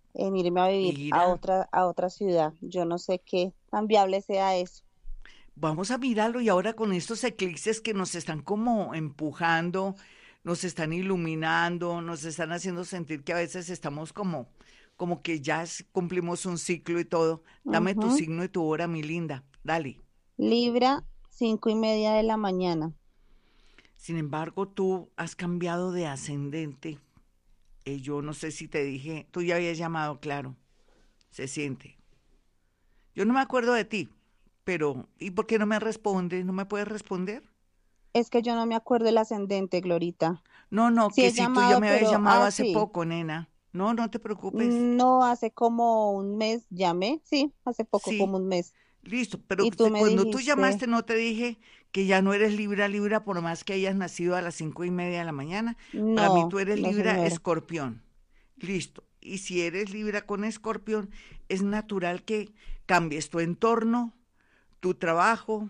en irme a vivir Mira, a otra ciudad. Yo no sé qué tan viable sea eso. vamos a mirarlo y ahora con estos eclipses que nos están como empujando, nos están iluminando, nos están haciendo sentir que a veces estamos como que ya cumplimos un ciclo y todo. Dame tu Ujú. signo y tu hora, mi linda. Dale. Libra, 5:30 de la mañana. Sin embargo, tú has cambiado de ascendente. Yo no sé si te dije, tú ya habías llamado, claro, se siente. Yo no me acuerdo de ti, pero ¿y por qué no me respondes? ¿No me puedes responder? Es que yo no me acuerdo el ascendente, Glorita. No, no, Sí que he si tú ya llamado, me habías pero llamado hace sí. poco, nena. No, no te preocupes. No, hace como un mes llamé, sí, hace poco, como Sí, un mes. listo. Pero Y tú me cuando tú dijiste, llamaste, no te dije que ya no eres Libra, Libra, por más que hayas nacido a las 5:30 de la mañana. Para mí no, tú eres no Libra, señora. Escorpión. Listo. Y si eres Libra con Escorpión, es natural que cambies tu entorno, tu trabajo,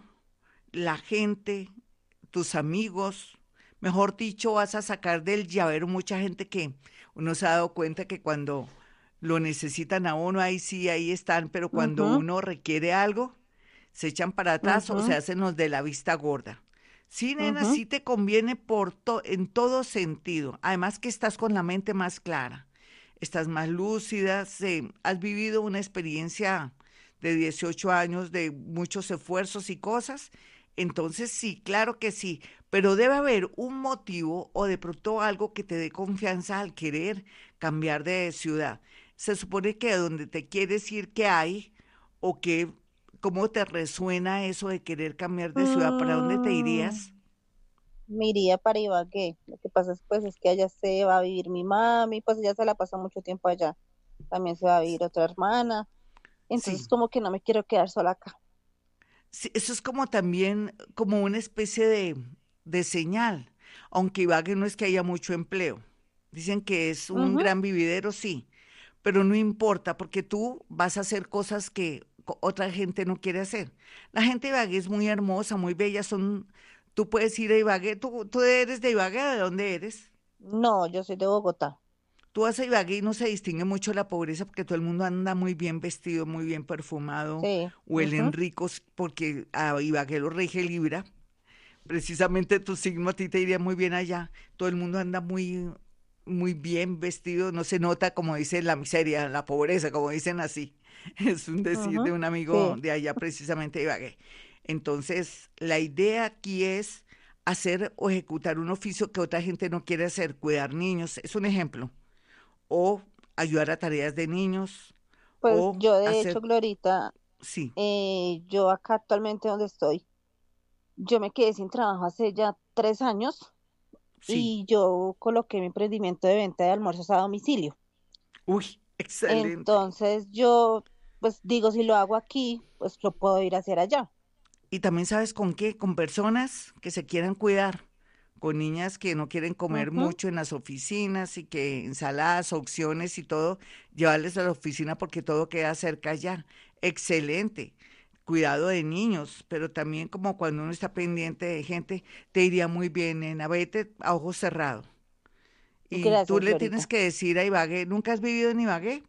la gente, tus amigos. Mejor dicho, vas a sacar del llavero mucha gente que uno se ha dado cuenta que cuando lo necesitan a uno, ahí sí, ahí están, pero cuando Ujú, uno requiere algo, se echan para atrás o se ujú, hacen los de la vista gorda. Sí, nena, ujú. sí te conviene en todo sentido. Además que estás con la mente más clara, estás más lúcida, has vivido una experiencia de 18 años de muchos esfuerzos y cosas. Entonces sí, claro que sí, pero debe haber un motivo o de pronto algo que te dé confianza al querer cambiar de ciudad. Se supone que donde te quieres ir, ¿qué hay? ¿O qué, cómo te resuena eso de querer cambiar de ciudad? ¿Para dónde te Mm, irías? Me iría para Ibagué. Lo que pasa es, pues, es que allá se va a vivir mi mami, pues ella se la pasa mucho tiempo allá. También se va a vivir otra hermana. Entonces, Sí, como que no me quiero quedar sola acá. sí, eso es como también como una especie de señal, aunque Ibagué no es que haya mucho empleo. Dicen que es un Ujú. gran vividero, sí, pero no importa porque tú vas a hacer cosas que otra gente no quiere hacer. La gente de Ibagué es muy hermosa, muy bella, tú puedes ir a Ibagué, tú eres de Ibagué, ¿de dónde eres? No, yo soy de Bogotá. Tú vas a Ibagué y no se distingue mucho la pobreza porque todo el mundo anda muy bien vestido, muy bien perfumado, Sí. huelen Ujú. ricos porque a Ibagué lo rige Libra. Precisamente tu signo a ti te iría muy bien allá. Todo el mundo anda muy bien vestido, no se nota como dice la miseria, la pobreza, como dicen así. Es un decir de Ujú. un amigo Sí. de allá precisamente de Ibagué. Entonces, la idea aquí es hacer o ejecutar un oficio que otra gente no quiere hacer, cuidar niños, es un ejemplo o ayudar a tareas de niños, Pues o yo de hecho, hacer, Glorita, sí, yo acá actualmente donde estoy, yo me quedé sin trabajo hace ya 3 años sí. y yo coloqué mi emprendimiento de venta de almuerzos a domicilio. Uy, excelente. Entonces yo, pues digo, si lo hago aquí, pues lo puedo ir a hacer allá. Y también sabes con qué, con personas que se quieran cuidar, con niñas que no quieren comer Ujú. mucho en las oficinas y que ensaladas, opciones y todo, llevarles a la oficina porque todo queda cerca ya. Excelente. Cuidado de niños, pero también como cuando uno está pendiente de gente, te iría muy bien, nena, vete a ojos cerrados. Y tú Gracias, le tienes Glorita. que decir a Ibagué, ¿nunca has vivido en Ibagué?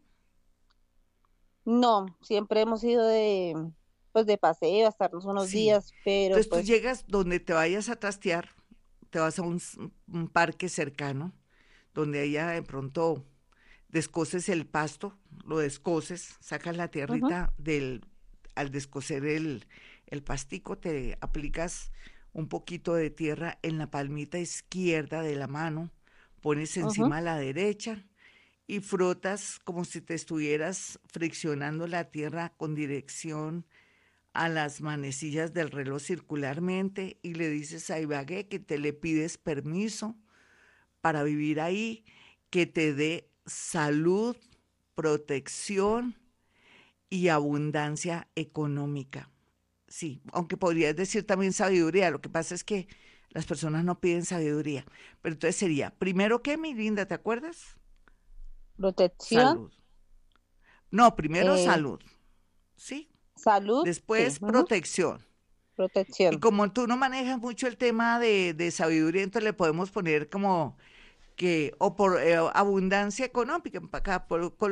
No, siempre hemos ido de, pues de paseo, a estarnos unos Sí. días, pero Entonces tú pues, llegas donde te vayas a trastear, te vas a un parque cercano, donde haya de pronto descoces el pasto, lo descoces, sacas la ujú, tierrita al descocer el pastico, te aplicas un poquito de tierra en la palmita izquierda de la mano, pones ujú, encima la derecha y frotas como si te estuvieras friccionando la tierra con dirección a las manecillas del reloj circularmente y le dices a Ibagué que te le pides permiso para vivir ahí, que te dé salud, protección y abundancia económica. Sí, aunque podrías decir también sabiduría, lo que pasa es que las personas no piden sabiduría. Pero entonces sería, primero qué, mi linda, ¿te acuerdas? protección, Salud. No, primero eh, salud, ¿sí? salud, sí, Después ujú, protección. Y protección. como tú no manejas mucho el tema de sabiduría, entonces le podemos poner como que, o por abundancia económica, para acá, por